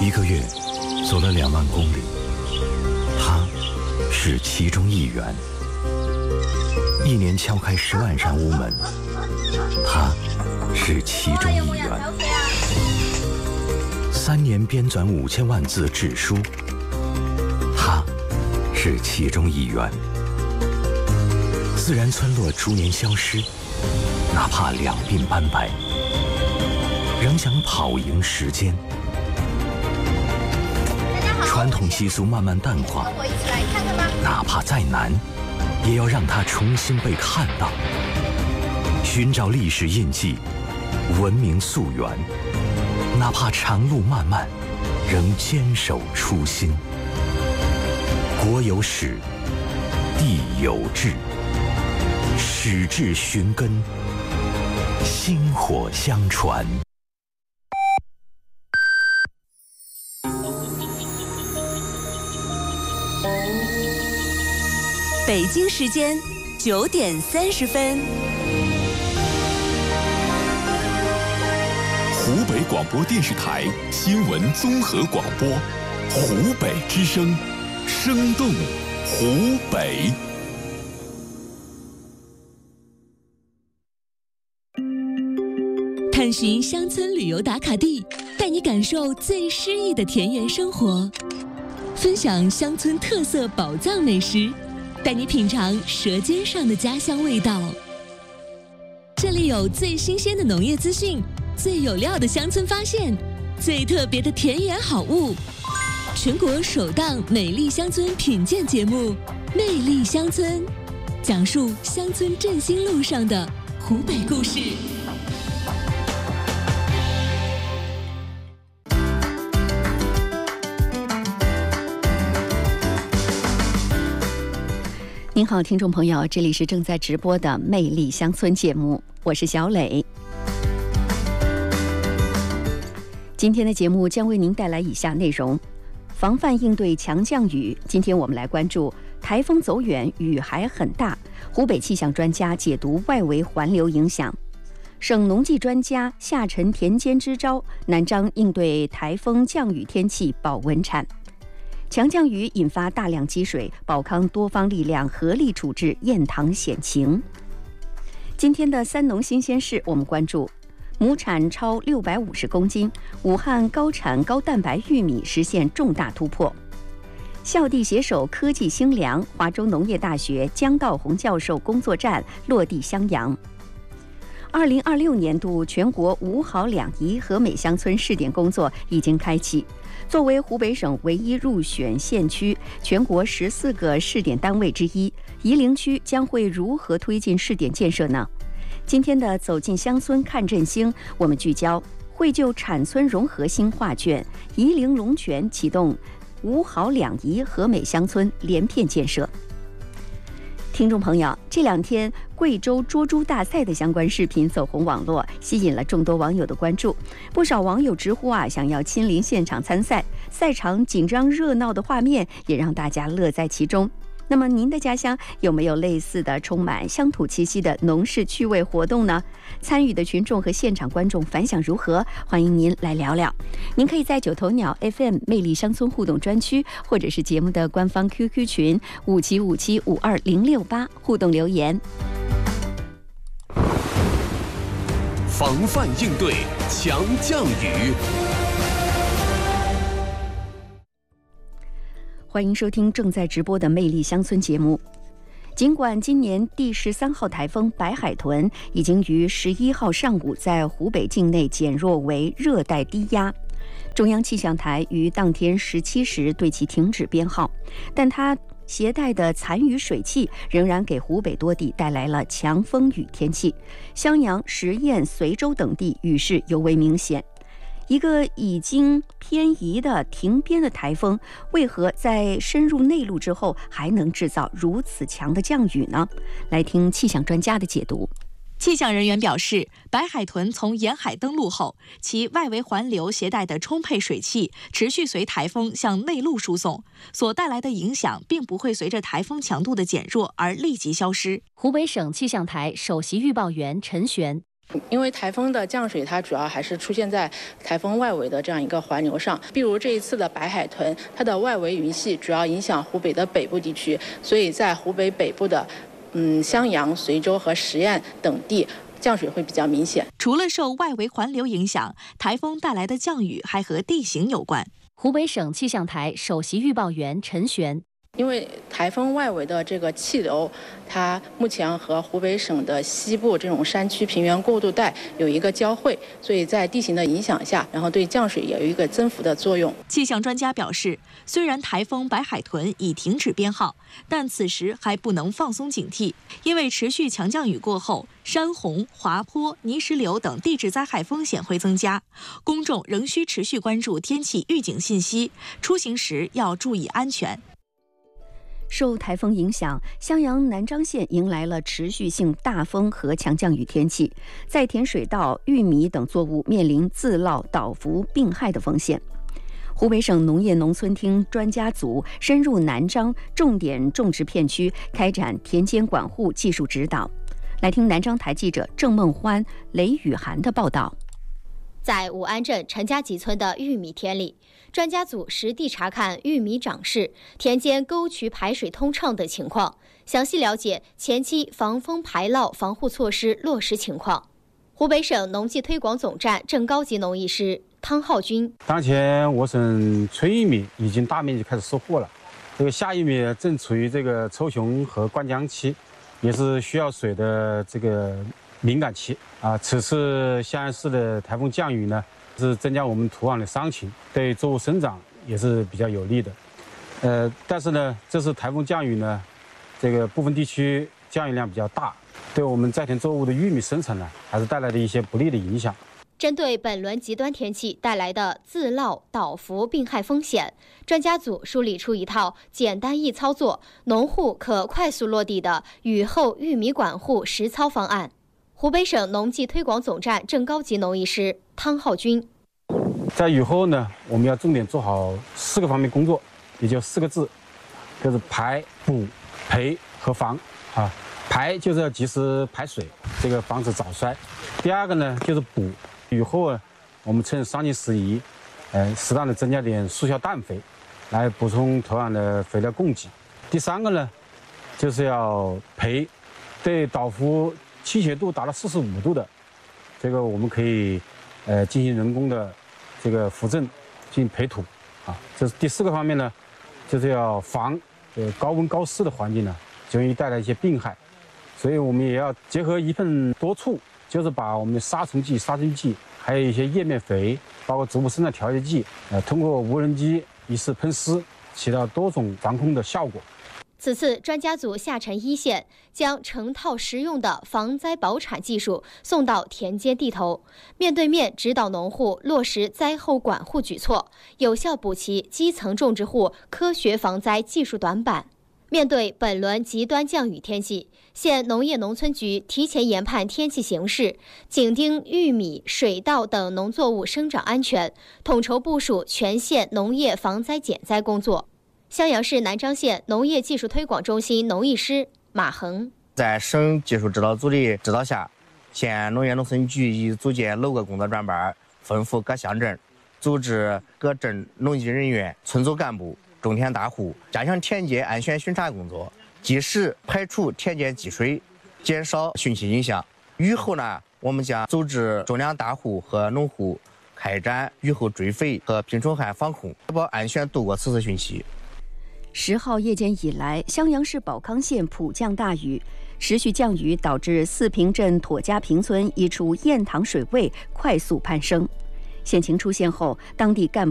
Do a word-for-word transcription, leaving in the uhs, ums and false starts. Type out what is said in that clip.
一个月走了两万公里，他是其中一员；一年敲开十万扇屋门，他是其中一员；三年编纂五千万字志书，他是其中一员。自然村落逐年消失，哪怕两鬓斑白，仍想跑赢时间。传统习俗慢慢淡化，哪怕再难，也要让它重新被看到。寻找历史印记，文明溯源，哪怕长路漫漫，仍坚守初心。国有史，地有志，史志寻根，薪火相传。 北京时间九点三十分。 湖北广播电视台新闻综合广播，湖北之声，生动湖北。 探寻乡村旅游打卡地，带你感受最诗意的田园生活，分享乡村特色宝藏美食，带你品尝舌尖上的家乡味道。这里有最新鲜的农业资讯，最有料的乡村发现，最特别的田园好物。全国首档美丽乡村品鉴节目《魅力乡村》，讲述乡村振兴路上的湖北故事。 您好，听众朋友，这里是正在直播的《魅力乡村》节目，我是小磊。今天的节目将为您带来以下内容：防范应对强降雨。今天我们来关注台风走远，雨还很大，湖北气象专家解读外围环流影响。省农技专家下沉田间支招，南漳应对台风降雨天气保稳产。强降雨引发大量积水，保康多方力量合力处置堰塘险情。今天的三农新鲜事，我们关注亩产超六百五十公斤，武汉高产高蛋白玉米实现重大突破。校地携手科技兴良，华中农业大学姜道宏教授工作站落地襄阳。二零二六年度全国五好两宜和美乡村试点工作已经开启。作为湖北省唯一入选县区全国十四个试点单位之一，夷陵区将会如何推进试点建设呢？今天的走进乡村看振兴，我们聚焦绘就产村融合新画卷，夷陵龙泉启动五好两宜和美乡村连片建设。听众朋友，这两天贵州捉猪大赛的相关视频走红网络，吸引了众多网友的关注。不少网友直呼啊，想要亲临现场参赛，赛场紧张热闹的画面也让大家乐在其中。那么您的家乡有没有类似的充满乡土气息的农事趣味活动呢？参与的群众和现场观众反响如何？欢迎您来聊聊。您可以在九头鸟 F M 魅力乡村互动专区，或者是节目的官方 Q Q 群五七五七五二零六八互动留言。 防范应对强降雨。 欢迎收听正在直播的《魅力乡村》节目。尽管今年第十三号台风白海豚已经于十一号上午在湖北境内减弱为热带低压，中央气象台于当天十七时对其停止编号，但它携带的残余水汽仍然给湖北多地带来了强风雨天气，襄阳、十堰、随州等地雨势尤为明显。一个已经偏移的停编的台风，为何在深入内陆之后还能制造如此强的降雨呢？来听气象专家的解读。 气象人员表示，白海豚从沿海登陆后，其外围环流携带的充沛水汽持续随台风向内陆输送，所带来的影响并不会随着台风强度的减弱而立即消失。 湖北省气象台首席预报员陈璇因为台风的降水它主要还是出现在台风外围的这样一个环流上，比如这一次的白海豚，它的外围云系主要影响湖北的北部地区，所以在湖北北部的嗯襄阳、随州和十堰等地降水会比较明显。 除了受外围环流影响，台风带来的降雨还和地形有关。 湖北省气象台首席预报员陈璇。 因为台风外围的这个气流，它目前和湖北省的西部这种山区平原过渡带有一个交汇，所以在地形的影响下，然后对降水也有一个增幅的作用。 气象专家表示，虽然台风白海豚已停止编号，但此时还不能放松警惕，因为持续强降雨过后，山洪、滑坡、泥石流等地质灾害风险会增加，公众仍需持续关注天气预警信息，出行时要注意安全。 受台风影响，襄阳南漳县迎来了持续性大风和强降雨天气，在田水稻、玉米等作物面临自涝、倒伏、病害的风险。湖北省农业农村厅专家组深入南漳重点种植片区，开展田间管护技术指导。来听南漳台记者郑梦欢、雷雨涵的报道。 在武安镇陈家集村的玉米田里，专家组实地查看玉米长势、田间沟渠排水通畅等情况，详细了解前期防风排涝防护措施落实情况。湖北省农技推广总站正高级农艺师汤浩军： 当前我省春玉米已经大面积开始收获了，这个夏玉米正处于这个抽雄和灌浆期，也是需要水的这个敏感期啊。此次襄阳市的台风降雨呢，是增加我们土壤的伤情，对作物生长也是比较有利的。呃，但是呢，这次台风降雨呢，这个部分地区降雨量比较大，对我们在田作物的玉米生产呢，还是带来了一些不利的影响。 针对本轮极端天气带来的自涝、倒伏、病害风险，专家组梳理出一套简单易操作、农户可快速落地的雨后玉米管护实操方案。湖北省农技推广总站正高级农艺师汤浩军： 在雨后呢，我们要重点做好四个方面工作，也就四个字，就是排、补、培和防啊。排就是要及时排水，这个防止早衰。第二个呢，就是补。雨后啊，我们趁伤尽时宜，呃，适当的增加点速效氮肥，来补充土壤的肥料供给。第三个呢，就是要培，对倒伏倾斜度达到四十五度的，这个我们可以呃进行人工的这个扶正，进行培土啊。这是第四个方面呢，就是要防呃高温高湿的环境呢，容易带来一些病害，所以我们也要结合一份多处。就是把我们的杀虫剂、杀菌剂，还有一些叶面肥，包括植物生长调节剂，呃，通过无人机一次喷施，起到多种防控的效果。 此次专家组下沉一线，将成套实用的防灾保产技术送到田间地头，面对面指导农户落实灾后管护举措，有效补齐基层种植户科学防灾技术短板。面对本轮极端降雨天气，县农业农村局提前研判天气形势，紧盯玉米、水稻等农作物生长安全，统筹部署全县农业防灾减灾工作。襄阳市南漳县农业技术推广中心农艺师马恒： 在省技术指导组的指导下，县农业农村局已组建六个工作专班，分赴各乡镇，组织各镇农技人员、村组干部、种田大户，加强田间安全巡查工作，及时排除田间积水，减少汛期影响。雨后呢，我们将组织种粮大户和农户开展雨后追肥和病虫害防控，确保安全度过此次汛期。 十号夜间以来，襄阳市保康县普降大雨，持续降雨导致四平镇妥家坪村一处堰塘水位快速攀升。险情出现后，当地干部